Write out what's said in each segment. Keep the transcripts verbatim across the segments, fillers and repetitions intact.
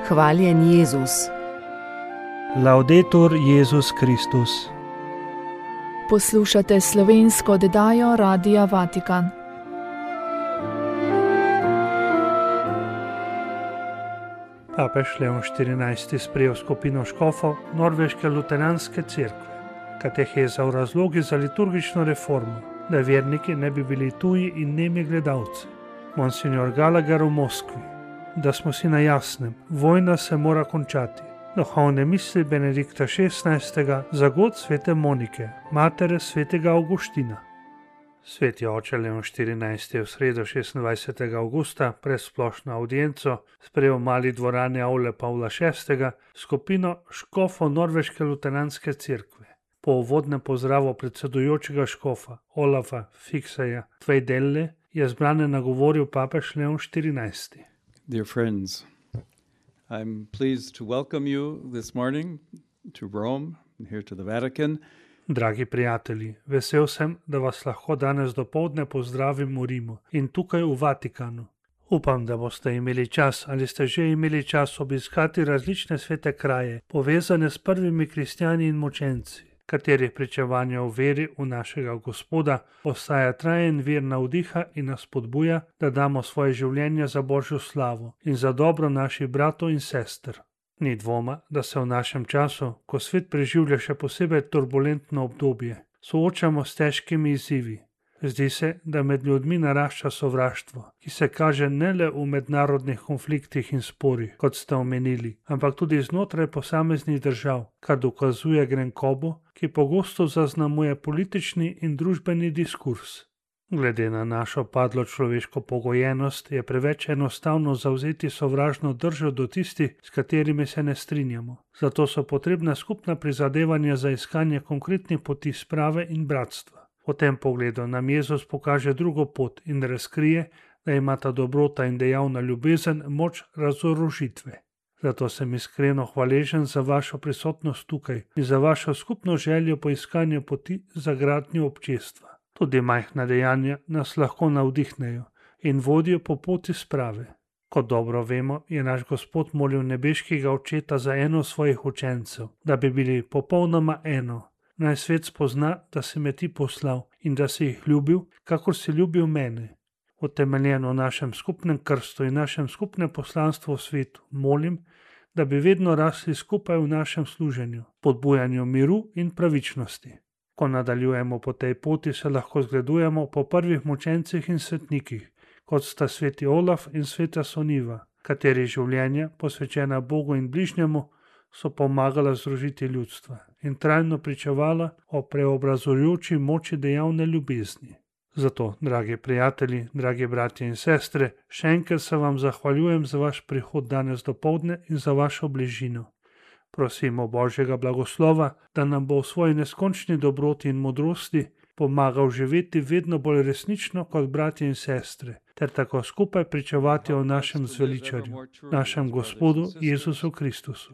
Hvaljen Jezus. Laudetur Jezus Kristus. Poslušate slovensko oddajo Radia Vatikan. Papež Leon štirinajsti sprejel skupino škofov Norveške luteranske cerkve. Kateheza o razlogi za liturgično reformo, da verniki ne bi bili tuji in nemi gledalci. Monsignor Gallagher v Moskvi. Da smo si na jasnem, vojna se mora končati. Duhovne misli Benedikta šestnajstega za god svete Monike, matere svetega Avguština. Sveti oče Leon štirinajsti je v sredo šestindvajsetega avgusta pred splošno avdienco sprejel v mali dvorani Avle Pavla šestega skupino škofov Norveške luteranske cerkve. Po uvodnem pozdravu predsedujočega škofa Olafa Fikseja Tvejdelle je zbrane nagovoril papež Leon štirinajsti. Dear friends, I'm pleased to welcome you this morning to Rome and here to the Vatican. Dragi prijatelji, vesel sem, da vas lahko danes dopoldne pozdravim v Rimu in tukaj v Vatikanu. Upam, da boste imeli čas ali ste že imeli čas obiskati različne svete kraje, povezane s prvimi kristjani in mučenci, katerih pričevanje o veri v našega Gospoda postaja trajen vir navdiha in nas spodbuja, da damo svoje življenje za Božjo slavo in za dobro naših bratov in sester. Ni dvoma, da se v našem času, ko svet preživlja še posebej turbulentno obdobje, soočamo s težkimi izzivi. Zdi se, da med ljudmi narašča sovraštvo, ki se kaže ne le v mednarodnih konfliktih in sporih, kot ste omenili, ampak tudi znotraj posameznih držav, kar dokazuje grenkobo, ki pogosto zaznamuje politični in družbeni diskurs. Glede na našo padlo človeško pogojenost je preveč enostavno zavzeti sovražno držo do tistih, s katerimi se ne strinjamo. Zato so potrebna skupna prizadevanja za iskanje konkretnih poti sprave in bratstva. V tem pogledu nam Jezus pokaže drugo pot in razkrije, da imata dobrota in dejavna ljubezen moč razorožitve. Zato sem iskreno hvaležen za vašo prisotnost tukaj in za vašo skupno željo po iskanju poti za gradnjo občestva. Tudi majhna dejanja nas lahko navdihnejo in vodijo po poti sprave. Kot dobro vemo, je naš Gospod molil nebeškega Očeta za eno svojih učencev, da bi bili popolnoma eno. Naj svet spozna, da si me ti poslal in da si jih ljubil, kakor si ljubil mene. Utemeljeno v našem skupnem krstu in našem skupnem poslanstvu v svetu, molim, da bi vedno rasli skupaj v našem služenju, podbujanju miru in pravičnosti. Ko nadaljujemo po tej poti, se lahko zgledujemo po prvih mučencih in svetnikih, kot sta sveti Olaf in sveta Soniva, kateri življenja, posvečena Bogu in bližnjemu, so pomagala združiti ljudstva in trajno pričevala o preobrazujoči moči dejavne ljubezni. Zato, dragi prijatelji, dragi bratje in sestre, še enkrat se vam zahvaljujem za vaš prihod danes dopoldne in za vašo bližino. Prosimo Božjega blagoslova, da nam bo v svoji neskončni dobroti in modrosti pomagal živeti vedno bolj resnično kot bratje in sestre, ter tako skupaj pričevati o našem zveličarju, našem Gospodu Jezusu Kristusu.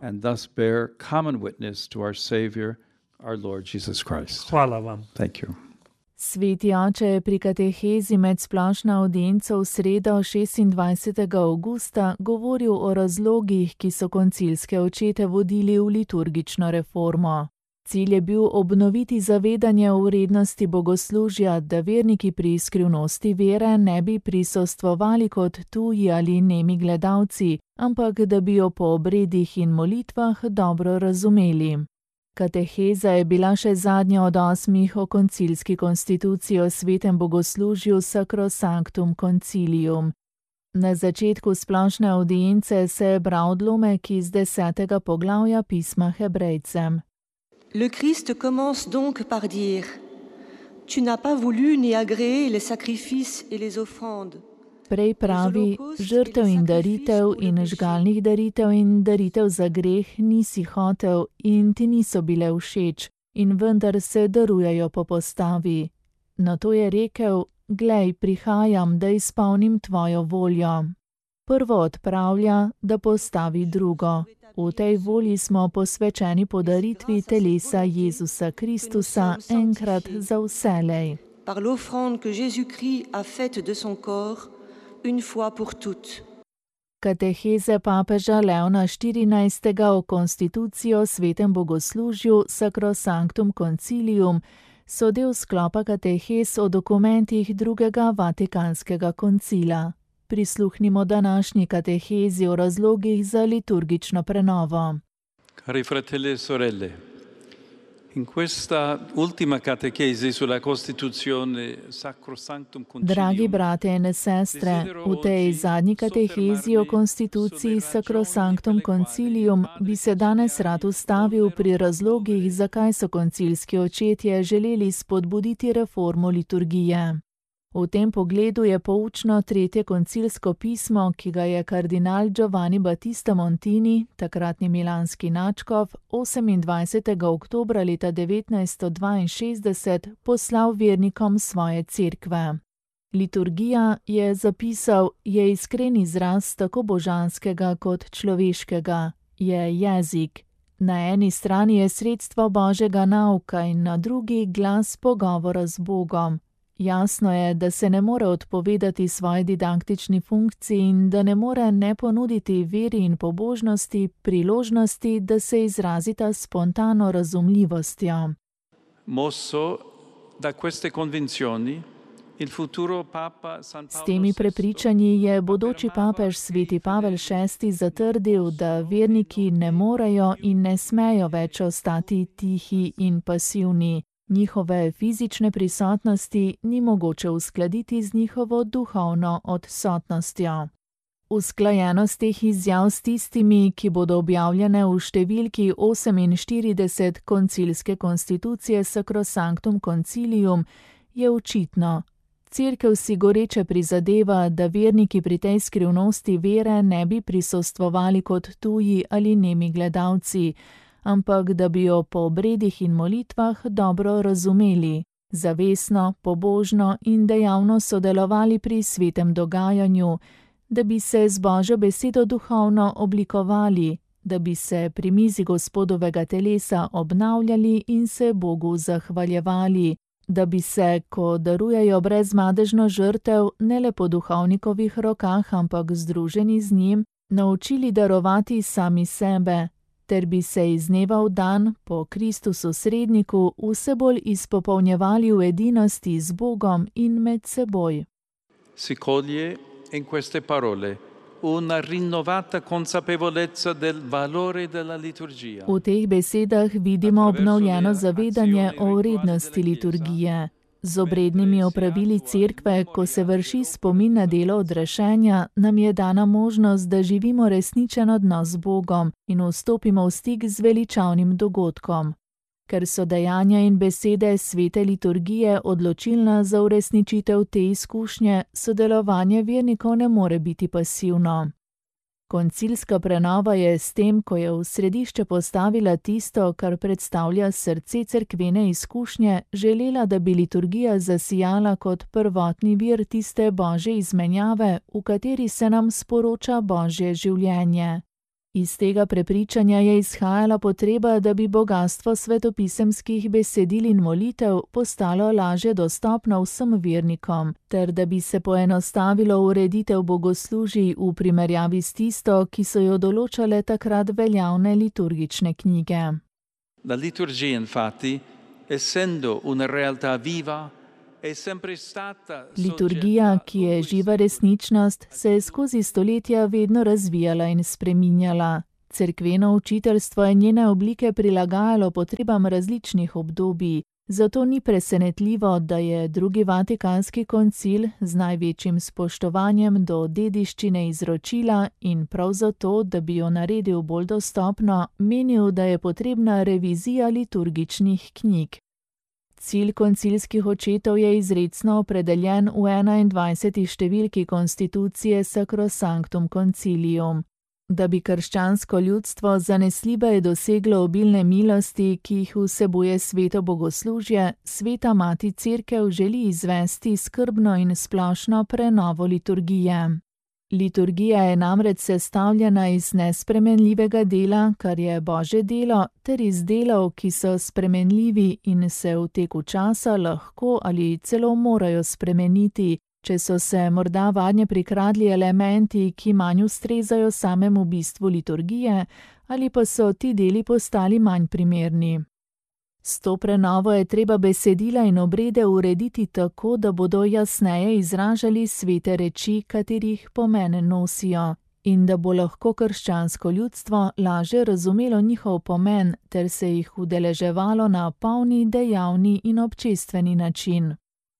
Hvala vam. Sveti oče je pri katehezi med splošno avdienco v sredo šestindvajsetega avgusta govoril o razlogih, ki so koncilske očete vodili v liturgično reformo. Cilj je bil obnoviti zavedanje o vrednosti bogoslužja, da verniki pri skrivnosti vere ne bi prisostvovali kot tuji ali nemi gledalci, ampak da bi jo po obredih in molitvah dobro razumeli. Kateheza je bila še zadnja od osmih o koncilski konstituciji o svetem bogoslužju Sacrosanctum Concilium. Na začetku splošne avdience se je bral odlomek iz desetega poglavja pisma Hebrejcem. Le Christ commence donc par dire: Tu n'as pas voulu ni agréé les sacrifices et les offrandes. Prej pravi, žrtev in daritev in žgalnih daritev in daritev za greh nisi hotel in ti niso bile všeč in vendar se darujejo po postavi. Nato je rekel, glej, prihajam, da izpolnim tvojo voljo. Prvo odpravlja, da postavi drugo. V tej volji smo posvečeni podaritvi telesa Jezusa Kristusa enkrat za vselej. Par l'offrande que Jésus-Christ a faite de son corps, une fois pour toutes. Kateheze papeža Leona štirinajstega o konstituciji o svetem bogoslužju Sacrosanctum Concilium so del sklopa katehez o dokumentih drugega Vatikanskega koncila. Prisluhnimo današnji katehezi o razlogih za liturgično prenovo. Cari fratelli e sorelle, in questa ultima catechesi sulla Costituzione Sacrosanctum Concilium. Dragi brate in sestre, v tej zadnji katehezi o konstituciji Sacrosanctum Concilium bi se danes rad ustavil pri razlogih, zakaj so koncilski očetje želeli spodbuditi reformo liturgije. V tem pogledu je poučno tretje koncilsko pismo, ki ga je kardinal Giovanni Battista Montini, takratni milanski nadškof, osemindvajsetega oktobra leta devetnajststo dvainšestdeset poslal vernikom svoje cerkve. Liturgija, je zapisal, je iskren izraz tako božanskega kot človeškega, je jezik. Na eni strani je sredstvo Božjega nauka in na drugi glas pogovora z Bogom. Jasno je, da se ne more odpovedati svoji didaktični funkciji in da ne more ne ponuditi veri in pobožnosti priložnosti, da se izrazita spontano razumljivostjo. Mosso da queste convinzioni, il futuro papa San Paolo S temi prepričanji je bodoči papež sveti Pavel šesti zatrdil, da verniki ne morejo in ne smejo več ostati tihi in pasivni. Njihove fizične prisotnosti ni mogoče uskladiti z njihovo duhovno odsotnostjo. Usklajenost teh izjav s tistimi, ki bodo objavljene v številki oseminštirideset koncilske konstitucije Sacrosanctum Concilium, je očitno. Cerkev si goreče prizadeva, da verniki pri tej skrivnosti vere ne bi prisostvovali kot tuji ali nemi gledalci, ampak da bi jo po obredih in molitvah dobro razumeli, zavestno, pobožno in dejavno sodelovali pri svetem dogajanju, da bi se z Božjo besedo duhovno oblikovali, da bi se pri mizi Gospodovega telesa obnavljali in se Bogu zahvaljevali, da bi se, ko darujejo brezmadežno žrtev, ne le po duhovnikovih rokah, ampak združeni z njim, naučili darovati sami sebe, ter bi se iz dneva v dan po Kristusu sredniku vse bolj izpopolnjevali v edinosti z Bogom in med seboj. Si coglie in queste parole una rinnovata consapevolezza del valore della liturgia. V teh besedah vidimo obnovljeno zavedanje o vrednosti liturgije. Z obrednimi opravili cerkve, ko se vrši spomin na delo odrešenja, nam je dana možnost, da živimo resničen odnos z Bogom in vstopimo v stik z veličavnim dogodkom. Ker so dejanja in besede svete liturgije odločilna za uresničitev te izkušnje, sodelovanje vernikov ne more biti pasivno. Koncilska prenova je s tem, ko je v središče postavila tisto, kar predstavlja srce cerkvene izkušnje, želela, da bi liturgija zasijala kot prvotni vir tiste Božje izmenjave, v kateri se nam sporoča Božje življenje. Iz tega prepričanja je izhajala potreba, da bi bogastvo svetopisemskih besedil in molitev postalo lažje dostopno vsem vernikom, ter da bi se poenostavilo ureditev bogoslužij v primerjavi s tisto, ki so jo določale takrat veljavne liturgične knjige. La liturgia, infatti, essendo una realtà viva, liturgija, ki je živa resničnost, se je skozi stoletja vedno razvijala in spreminjala. Cerkveno učiteljstvo je njene oblike prilagajalo potrebam različnih obdobij, zato ni presenetljivo, da je drugi Vatikanski koncil z največjim spoštovanjem do dediščine izročila in prav zato, da bi jo naredil bolj dostopno, menil, da je potrebna revizija liturgičnih knjig. Cilj koncilskih očetov je izrecno opredeljen v enaindvajseti številki konstitucije Sacrosanctum Concilium. Da bi krščansko ljudstvo zanesljive doseglo obilne milosti, ki jih vsebuje sveto bogoslužje, sveta mati cerkev želi izvesti skrbno in splošno prenovo liturgije. Liturgija je namreč sestavljena iz nespremenljivega dela, kar je Božje delo, ter iz delov, ki so spremenljivi in se v teku časa lahko ali celo morajo spremeniti, Če so se morda vanj prikradli elementi, ki manj ustrezajo samemu bistvu liturgije, ali pa so ti deli postali manj primerni. S to prenovo je treba besedila in obrede urediti tako, da bodo jasneje izražali svete reči, katerih pomen nosijo, in da bo lahko krščansko ljudstvo lažje razumelo njihov pomen ter se jih udeleževalo na polni, dejavni in občestveni način.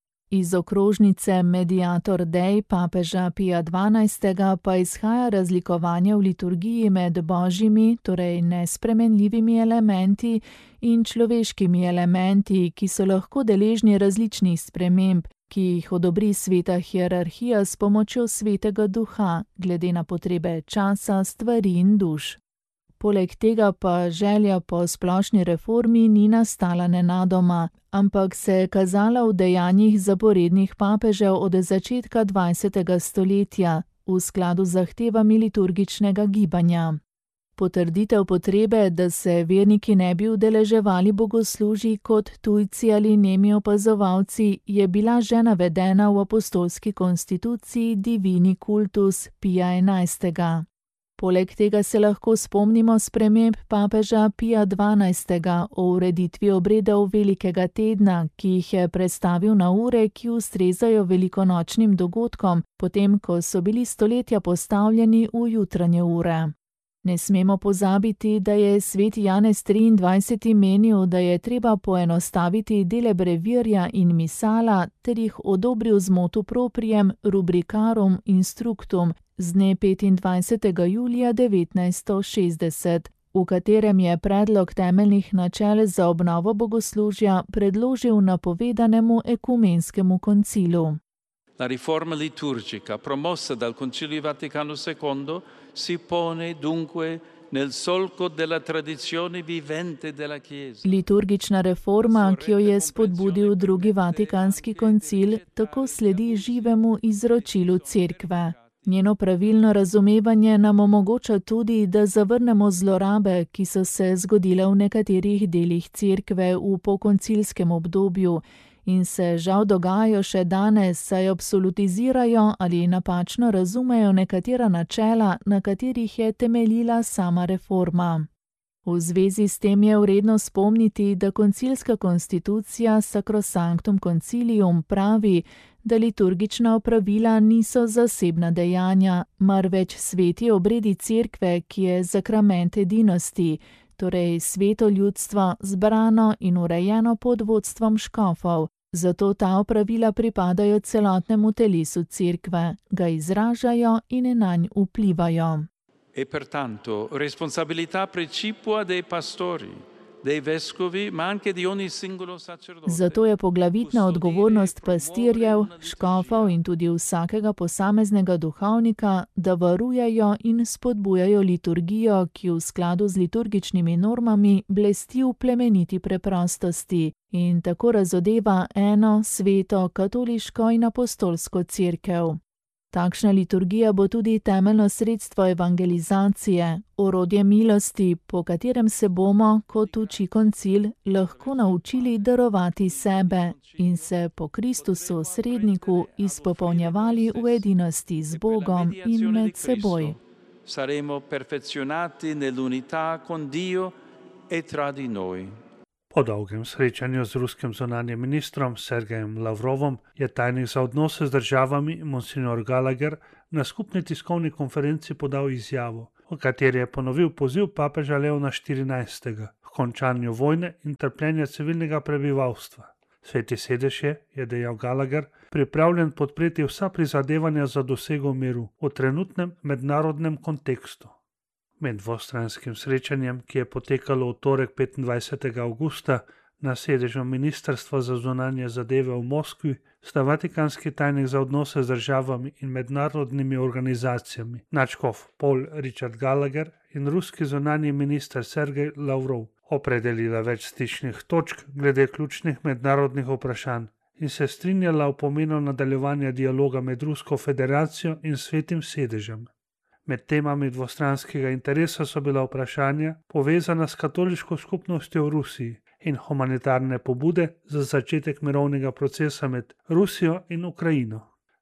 Iz okrožnice Mediator Dei papeža Pija dvanajstega pa izhaja razlikovanje v liturgiji med božjimi, torej nespremenljivimi elementi in človeškimi elementi, ki so lahko deležni različnih sprememb, ki jih odobri sveta hierarhija s pomočjo svetega duha, glede na potrebe časa, stvari in duš. Poleg tega pa želja po splošni reformi ni nastala nenadoma, ampak se je kazala v dejanjih zaporednih papežev od začetka dvajsetega stoletja, v skladu z zahtevami liturgičnega gibanja. Potrditev potrebe, da se verniki ne bi udeleževali bogoslužij kot tujci ali nemi opazovalci, je bila že navedena v apostolski konstituciji Divini Cultus Pija enajstega. Poleg tega se lahko spomnimo sprememb papeža Pija dvanajstega o ureditvi obredov velikega tedna, ki jih je prestavil na ure, ki ustrezajo velikonočnim dogodkom, potem ko so bili stoletja postavljeni v jutranje ure. Ne smemo pozabiti, da je sveti Janez triindvajseti menil, da je treba poenostaviti dele brevirja in misala ter jih odobril z motu proprijem rubricarum instructum z dne petindvajsetega julija devetnajststo šestdeset, v katerem je predlog temeljnih načel za obnovo bogoslužja predložil napovedanemu ekumenskemu koncilu. La riforma liturgica promossa dal Concilio Vaticano secondo si pone dunque nel solco della tradizione vivente della Chiesa. Liturgična reforma, ki jo je spodbudil drugi Vatikanski koncil, tako sledi živemu izročilu Cerkve. Njeno pravilno razumevanje nam omogoča tudi, da zavrnemo zlorabe, ki so se zgodile v nekaterih delih Cerkve v pokoncilskem obdobju in se žal dogajajo še danes, saj absolutizirajo ali napačno razumejo nekatera načela, na katerih je temeljila sama reforma. V zvezi s tem je vredno spomniti, da koncilska konstitucija Sacrosanctum Concilium pravi, da liturgična opravila niso zasebna dejanja, marveč sveti obredi Cerkve, ki je zakrament edinosti, torej sveto ljudstvo zbrano in urejeno pod vodstvom škofov, zato ta opravila pripadajo celotnemu telesu Cerkve, ga izražajo in nanj vplivajo. E pertanto responsabilità precipua dei pastori, dei vescovi, ma anche di ogni singolo sacerdote. Zato je poglavitna odgovornost pastirjev, škofov in tudi vsakega posameznega duhovnika, da varujejo in spodbujajo liturgijo, ki v skladu z liturgičnimi normami blesti v plemeniti preprostosti in tako razodeva eno, sveto, katoliško in apostolsko cerkev. Takšna liturgija bo tudi temeljno sredstvo evangelizacije, orodje milosti, po katerem se bomo, kot uči koncil, lahko naučili darovati sebe in se po Kristusu sredniku izpopolnjevali v edinosti z Bogom in med seboj. Saremo perfezionati nell'unità con Dio e tra di noi. Po dolgem srečanju z ruskim zunanjim ministrom Sergejem Lavrovom je tajnik za odnose z državami Monsignor Gallagher na skupni tiskovni konferenci podal izjavo, v kateri je ponovil poziv papeža Leona štirinajstega k končanju vojne in trpljenja civilnega prebivalstva. Sveti sedež je, je dejal Gallagher, pripravljen podpreti vsa prizadevanja za dosego miru v trenutnem mednarodnem kontekstu. Med dvostranskim srečanjem, ki je potekalo v torek petindvajsetega avgusta na sedežu Ministrstva za zunanje zadeve v Moskvi, sta vatikanski tajnik za odnose z državami in mednarodnimi organizacijami nadškof Paul Richard Gallagher in ruski zunanji minister Sergej Lavrov opredelila več stičnih točk glede ključnih mednarodnih vprašanj in se strinjala o pomenu nadaljevanja dialoga med Rusko federacijo in Svetim sedežem. Med temami dvostranskega interesa so bila vprašanja povezana s katoliško skupnostjo v Rusiji in humanitarne pobude za začetek mirovnega procesa med Rusijo in Ukrajino.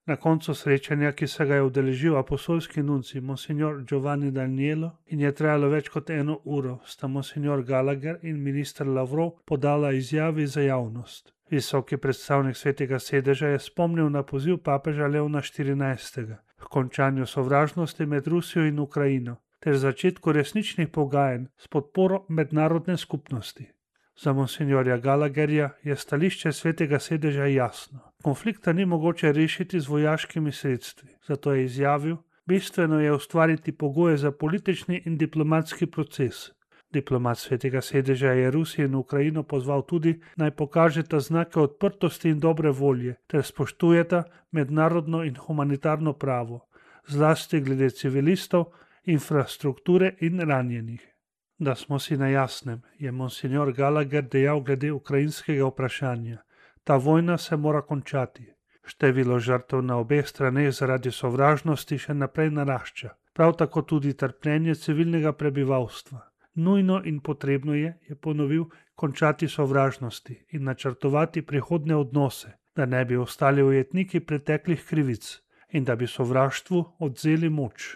Na koncu srečanja, ki se ga je udeležil apostolski nunci monsignor Giovanni Danielo in je trajalo več kot eno uro, sta monsignor Gallagher in minister Lavrov podala izjavi za javnost. Visoki predstavnik Svetega sedeža je spomnil na poziv papeža Leona štirinajstega k končanju sovražnosti med Rusijo in Ukrajino ter začetku resničnih pogajanj s podporo mednarodne skupnosti. Za monsignorja Gallagherja je stališče Svetega sedeža jasno. Konflikta ni mogoče rešiti z vojaškimi sredstvi, zato je izjavil, bistveno je ustvariti pogoje za politični in diplomatski proces. Diplomat Svetega sedeža je Rusijo in Ukrajino pozval tudi, naj pokažeta znake odprtosti in dobre volje ter spoštujeta mednarodno in humanitarno pravo, zlasti glede civilistov, infrastrukture in ranjenih. Da smo si na jasnem, je monsignor Gallagher dejal glede ukrajinskega vprašanja. Ta vojna se mora končati. Število žrtev na obeh straneh zaradi sovražnosti še naprej narašča, prav tako tudi trpljenje civilnega prebivalstva. Nujno in potrebno je, je ponovil, končati sovražnosti in načrtovati prihodne odnose, da ne bi ostali ujetniki preteklih krivic in da bi sovraštvu odvzeli moč.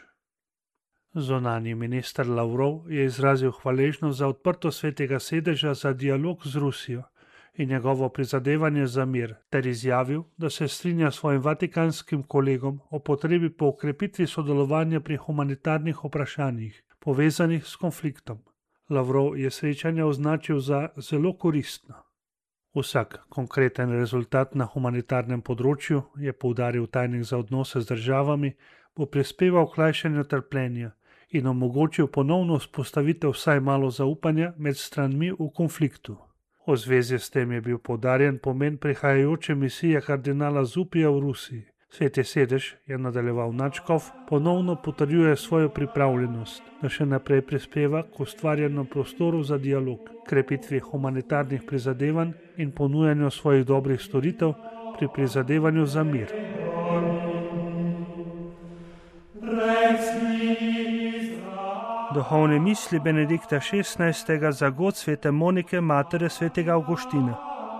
Zunanji minister Lavrov je izrazil hvaležnost za odprtost Svetega sedeža za dialog z Rusijo in njegovo prizadevanje za mir, ter izjavil, da se strinja s svojim vatikanskim kolegom o potrebi po okrepitvi sodelovanja pri humanitarnih vprašanjih, povezanih s konfliktom. Lavrov je srečanje označil za zelo koristno. Vsak konkreten rezultat na humanitarnem področju, je poudaril tajnik za odnose z državami, bo prispeval k lajšanju trpljenja in omogočil ponovno vzpostavitev vsaj malo zaupanja med stranmi v konfliktu. V zvezi s tem je bil poudarjen pomen prihajajoče misije kardinala Zupija v Rusiji. Sveti sedež, je nadaljeval nadškof, ponovno potrjuje svojo pripravljenost, da še naprej prispeva k ustvarjanju prostoru za dialog, krepitvi humanitarnih prizadevanj in ponujanju svojih dobrih storitev pri prizadevanju za mir. Duhovne misli Benedikta šestnajstega za god svete Monike, matere svetega Avguština.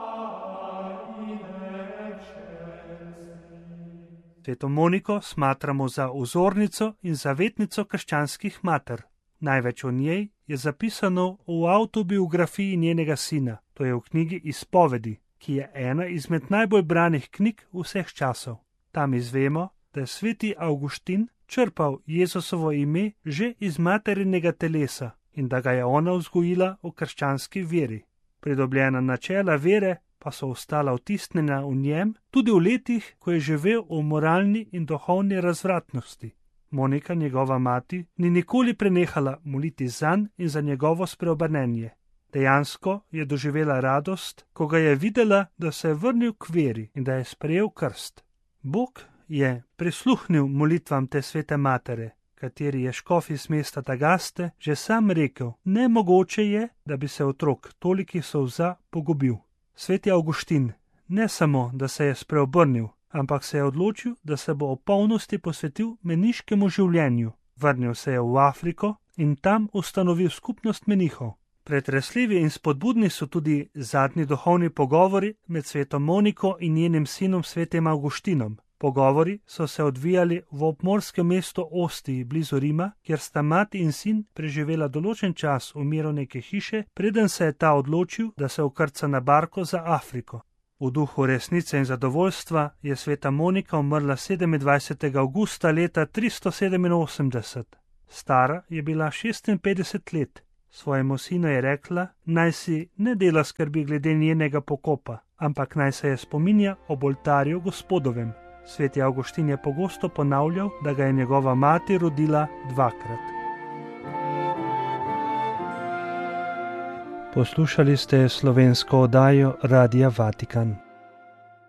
Sveto Moniko smatramo za vzornico in zavetnico krščanskih mater. Največ o njej je zapisano v avtobiografiji njenega sina, to je v knjigi Izpovedi, ki je ena izmed najbolj branih knjig vseh časov. Tam izvemo, da je sveti Avguštin črpal Jezusovo ime že iz materinega telesa in da ga je ona vzgojila v krščanski veri. Pridobljena načela vere pa so ostala vtisnjena v njem tudi v letih, ko je živel v moralni in duhovni razvratnosti. Monika, njegova mati, ni nikoli prenehala moliti zanj in za njegovo spreobrnenje. Dejansko je doživela radost, ko ga je videla, da se je vrnil k veri in da je sprejel krst. Bog je prisluhnil molitvam te svete matere, kateri je škof iz mesta Tagaste že sam rekel, nemogoče je, da bi se otrok tolikih solza pogubil. Sveti Avguštin ne samo, da se je spreobrnil, ampak se je odločil, da se bo v polnosti posvetil meniškemu življenju. Vrnil se je v Afriko in tam ustanovil skupnost menihov. Pretresljivi in spodbudni so tudi zadnji duhovni pogovori med sveto Moniko in njenim sinom svetim Avguštinom. Pogovori so se odvijali v obmorskem mestu Ostiji blizu Rima, kjer sta mati in sin preživela določen čas v miru neke hiše, preden se je ta odločil, da se vkrca na barko za Afriko. V duhu resnice in zadovoljstva je sveta Monika umrla sedemindvajsetega avgusta leta tristo sedeminosemdeset. Stara je bila šestinpetdeset let. Svojemu sinu je rekla, naj si ne dela skrbi glede njenega pokopa, ampak naj se je spominja ob oltarju Gospodovem. Sveti Avguštin je pogosto ponavljal, da ga je njegova mati rodila dvakrat. Poslušali ste slovensko oddajo Radia Vatikan.